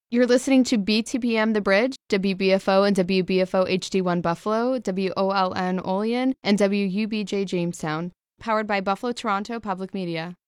You're listening to BTPM The Bridge, WBFO and WBFO HD1 Buffalo, WOLN Olean, and WUBJ Jamestown, powered by Buffalo Toronto Public Media.